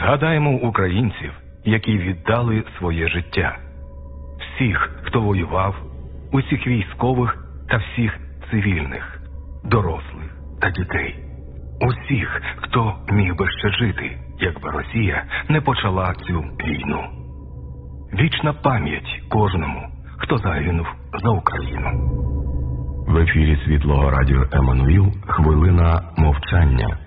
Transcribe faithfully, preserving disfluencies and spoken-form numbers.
Згадаємо українців, які віддали своє життя. Всіх, хто воював, усіх військових та всіх цивільних, дорослих та дітей. Усіх, хто міг би ще жити, якби Росія не почала цю війну. Вічна пам'ять кожному, хто загинув за Україну. В ефірі Світлого радіо Еммануїл хвилина мовчання.